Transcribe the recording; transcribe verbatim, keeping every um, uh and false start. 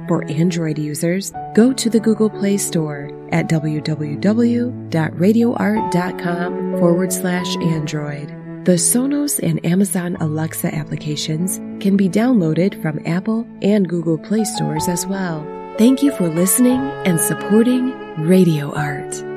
For Android users, go to the Google Play Store at www.radioart.com forward slash Android. The Sonos and Amazon Alexa applications can be downloaded from Apple and Google Play stores as well. Thank you for listening and supporting Radio Art.